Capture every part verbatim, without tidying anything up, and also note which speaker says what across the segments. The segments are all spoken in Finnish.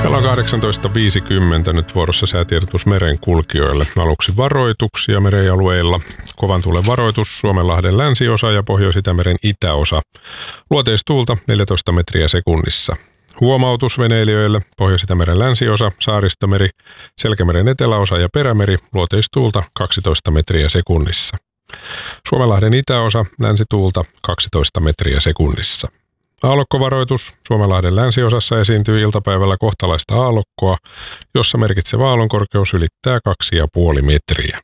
Speaker 1: Kello on kahdeksantoista viisikymmentä, nyt vuorossa säätiedotus merenkulkijoille. Aluksi varoituksia merialueilla. Kovan tuulen varoitus Suomenlahden länsiosa ja Pohjois-Itämeren itäosa. Luoteistuulta neljätoista metriä sekunnissa. Huomautus veneilijöille: Pohjois-Itämeren länsiosa, Saaristomeri, Selkämeren eteläosa ja Perämeri, luoteistuulta kaksitoista metriä sekunnissa. Suomenlahden itäosa, länsituulta kaksitoista metriä sekunnissa. Aallokkovaroitus: Suomenlahden länsiosassa esiintyy iltapäivällä kohtalaista aallokkoa, jossa merkitsevä aallonkorkeus ylittää kaksi pilkku viisi metriä.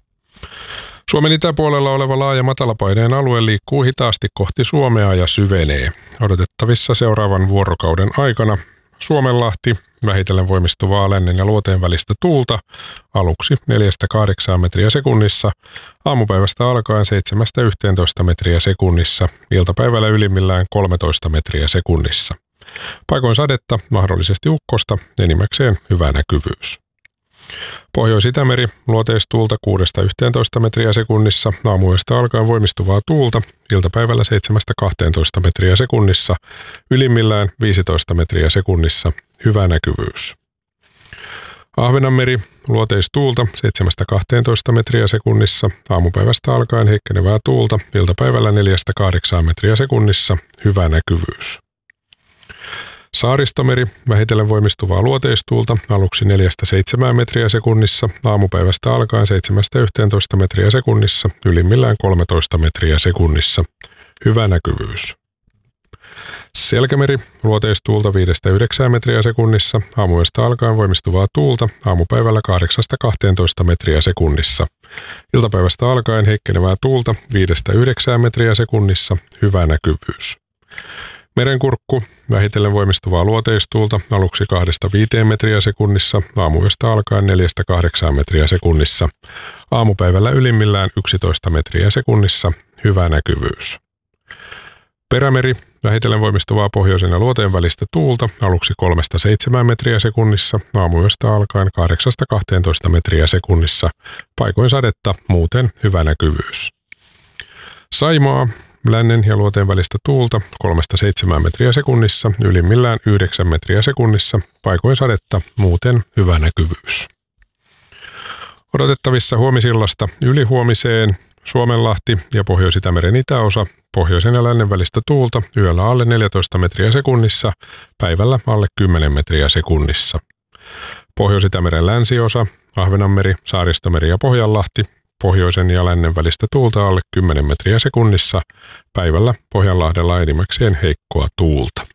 Speaker 1: Suomen itäpuolella oleva laaja matalapaineen alue liikkuu hitaasti kohti Suomea ja syvenee. Odotettavissa seuraavan vuorokauden aikana Suomenlahti, vähitellen voimistuvaa lännen ja luoteen välistä tuulta, aluksi neljästä kahdeksaan metriä sekunnissa, aamupäivästä alkaen seitsemästä yhteentoista metriä sekunnissa, iltapäivällä ylimmillään kolmetoista metriä sekunnissa. Paikoin sadetta, mahdollisesti ukkosta, enimmäkseen hyvä näkyvyys. Pohjois-Itämeri, luoteistuulta kuudesta yhteentoista metriä sekunnissa, aamuyöstä alkaen voimistuvaa tuulta, iltapäivällä seitsemästä kahteentoista metriä sekunnissa, ylimmillään viisitoista metriä sekunnissa, hyvä näkyvyys. Ahvenanmeri, luoteistuulta seitsemästä kahteentoista metriä sekunnissa, aamupäivästä alkaen heikkenevää tuulta, iltapäivällä neljästä kahdeksaan metriä sekunnissa, hyvä näkyvyys. Saaristomeri, vähitellen voimistuvaa luoteistuulta, aluksi neljästä seitsemään metriä sekunnissa, aamupäivästä alkaen seitsemästä yhteentoista metriä sekunnissa, ylimmillään kolmetoista metriä sekunnissa, hyvä näkyvyys. Selkämeri, luoteistuulta viidestä yhdeksään metriä sekunnissa, aamuyöstä alkaen voimistuvaa tuulta, aamupäivällä kahdeksasta kahteentoista metriä sekunnissa, iltapäivästä alkaen heikkenevää tuulta viidestä yhdeksään metriä sekunnissa, hyvä näkyvyys. Merenkurkku, vähitellen voimistuvaa luoteistuulta, aluksi kahdesta viiteen metriä sekunnissa, aamuyöstä alkaen neljästä kahdeksaan metriä sekunnissa, aamupäivällä ylimmillään yksitoista metriä sekunnissa, hyvä näkyvyys. Perämeri, vähitellen voimistuvaa pohjoisen ja luoteen välistä tuulta, aluksi kolmesta seitsemään metriä sekunnissa, aamuyöstä alkaen kahdeksasta kahteentoista metriä sekunnissa, paikoin sadetta, muuten hyvä näkyvyys. Saimaa, lännen ja luoteen välistä tuulta kolmesta seitsemään metriä sekunnissa, ylimmillään yhdeksän metriä sekunnissa, paikoin sadetta, muuten hyvä näkyvyys. Odotettavissa huomisillasta ylihuomiseen Suomenlahti ja Pohjois-Itämeren itäosa, pohjoisen ja lännen välistä tuulta, yöllä alle neljätoista metriä sekunnissa, päivällä alle kymmenen metriä sekunnissa. Pohjois-Itämeren länsiosa, Ahvenanmeri, Saaristomeri ja Pohjanlahti, pohjoisen ja lännen välistä tuulta alle kymmenen metriä sekunnissa, päivällä Pohjanlahdella enimmäkseen heikkoa tuulta.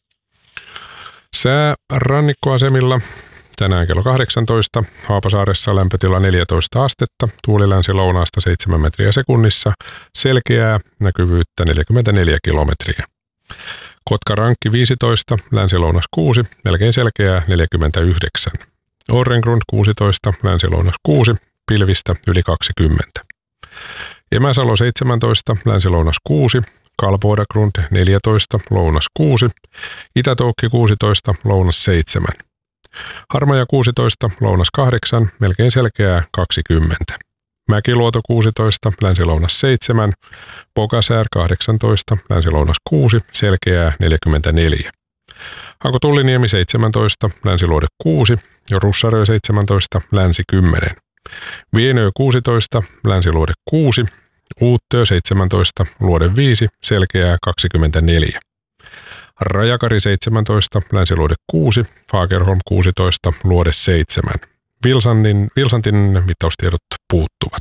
Speaker 1: Sää rannikkoasemilla. Tänään kello kahdeksantoista, Haapasaaressa lämpötila neljätoista astetta, tuuli länsi-lounaasta seitsemän metriä sekunnissa, selkeää, näkyvyyttä neljäkymmentäneljä kilometriä. Kotka-Rankki viisitoista, länsi-lounas kuusi, melkein selkeää neljäkymmentäyhdeksän. Orrengrund kuusitoista, länsi-lounas kuusi, pilvistä yli kaksikymmentä. Emäsalo seitsemäntoista, länsi-lounas kuusi, Kalpoidagrund neljätoista, lounas kuusi, Itä-Toukki kuusitoista, lounas seitsemän. Harmaja kuusitoista, lounas kahdeksan, melkein selkeää kaksikymmentä. Mäkiluoto kuusitoista, länsi-lounas seitsemän, Pokasär kahdeksantoista, länsi-lounas kuusi, selkeää neljäkymmentäneljä. Hanko-Tulliniemi seitsemäntoista, länsiluode kuusi ja Russarö seitsemäntoista, länsi kymmenen. Vienö kuusitoista, länsiluode kuusi, Uuttö seitsemäntoista, luode viisi, selkeää kaksikymmentäneljä. Rajakari seitsemäntoista, länsiluode kuusi, Fagerholm kuusitoista, luode seitsemän. Vilsantin, Vilsantin mittaustiedot puuttuvat.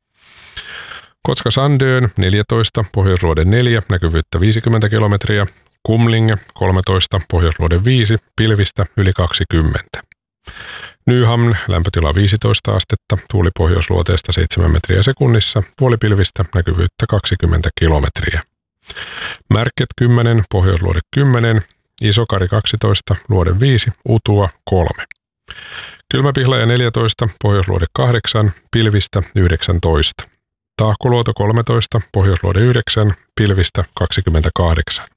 Speaker 1: Kotka-Sandön neljätoista, pohjoisluode neljä, näkyvyyttä viisikymmentä kilometriä. Kumlinge kolmetoista, pohjoisluode viisi, pilvistä yli kaksikymmentä. Nyhamn, lämpötila viisitoista astetta, tuuli pohjoisluoteesta seitsemän metriä sekunnissa, puolipilvistä, näkyvyyttä kaksikymmentä kilometriä. Märket kymmenen, pohjoisluode kymmenen, Isokari kaksitoista, luode viisi, Utua kolme. Kylmäpihlaja neljätoista, pohjoisluode kahdeksan, pilvistä yhdeksäntoista. Tahkoluoto kolmetoista, pohjoisluode yhdeksän, pilvistä kaksikymmentäkahdeksan.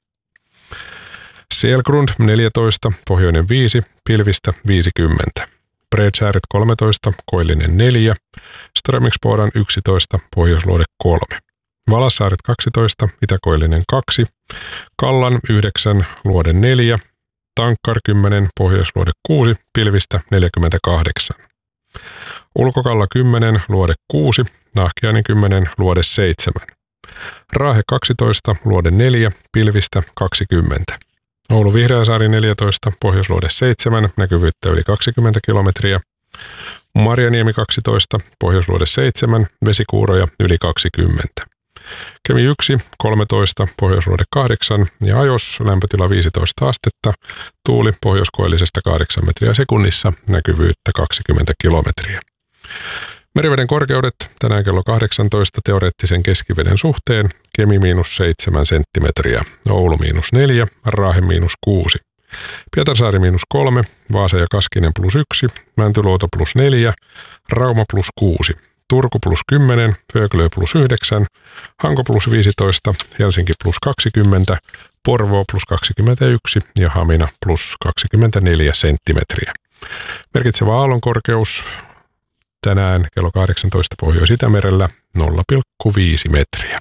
Speaker 1: Selgrund neljätoista, pohjoinen viisi, pilvistä viisikymmentä. Bredsääret kolmetoista, koillinen neljä, Strömingspodan yksitoista, pohjoisluode kolme. Valassaaret kaksitoista, itäkoillinen kaksi, Kallan yhdeksän, luode neljä, Tankkar kymmenen, Pohjoisluode kuusi, pilvistä neljäkymmentäkahdeksan. Ulkokalla kymmenen, Luode kuusi, Nahkiainen kymmenen, Luode seitsemän. Raahe kaksitoista, Luode neljä, pilvistä kaksikymmentä. Oulu Vihreäsaari neljätoista, Pohjoisluode seitsemän, näkyvyyttä yli kaksikymmentä kilometriä. Marjaniemi kaksitoista, Pohjoisluode seitsemän, vesikuuroja yli kaksikymmentä. Kemi yksi, kolmetoista, Pohjoisluode kahdeksan ja Ajos, lämpötila viisitoista astetta, tuuli pohjoiskoillisesta kahdeksan metriä sekunnissa, näkyvyyttä kaksikymmentä kilometriä. Meriveden korkeudet tänään kello kahdeksantoista teoreettisen keskiveden suhteen, Kemi miinus seitsemän senttimetriä, Oulu miinus neljä, Raahe miinus kuusi. Pietarsaari miinus kolme, Vaasa ja Kaskinen plus yksi, Mäntyluoto plus neljä, Rauma plus kuusi, Turku plus kymmenen, Föglö plus yhdeksän, Hanko plus viisitoista, Helsinki plus kaksikymmentä, Porvoo plus kaksikymmentäyksi ja Hamina plus kaksikymmentäneljä senttimetriä. Merkitsevä aallonkorkeus tänään kello kahdeksantoista Pohjois-Itämerellä nolla pilkku viisi metriä.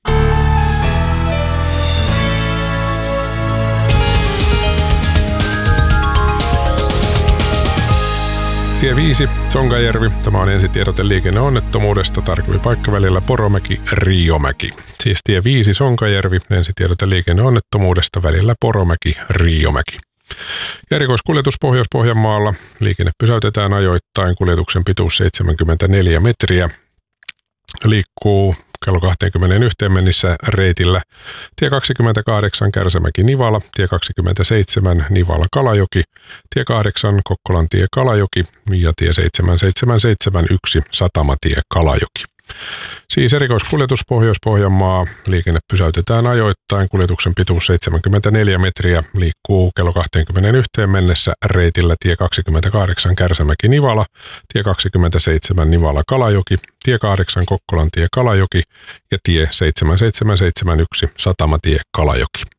Speaker 1: Tie viisi, Sonkajärvi. Tämä on ensitiedote liikenneonnettomuudesta. Tarkempi paikka välillä Poromäki-Riiomäki. Siis tie viisi, Sonkajärvi. Ensitiedote liikenneonnettomuudesta välillä Poromäki-Riiomäki. Ja erikoiskuljetus Pohjois-Pohjanmaalla. Liikenne pysäytetään ajoittain. Kuljetuksen pituus seitsemänkymmentäneljä metriä. Liikkuu kello kaksikymmentäyksi mennessä reitillä tie kaksikymmentäkahdeksan Kärsämäki-Nivala, tie kaksikymmentäseitsemän Nivala-Kalajoki, tie kahdeksan Kokkolantie Kalajoki ja tie seitsemän seitsemän seitsemän yksi Satamatie Kalajoki. Siis erikoiskuljetus Pohjois-Pohjanmaa. Liikenne pysäytetään ajoittain. Kuljetuksen pituus seitsemänkymmentäneljä metriä. Liikkuu kello kaksikymmentäyksi mennessä reitillä tie kaksikymmentäkahdeksan Kärsämäki-Nivala, tie kaksikymmentäseitsemän Nivala-Kalajoki, tie kahdeksan Kokkolantie Kalajoki ja tie seitsemän seitsemän seitsemän yksi Satamatie Kalajoki.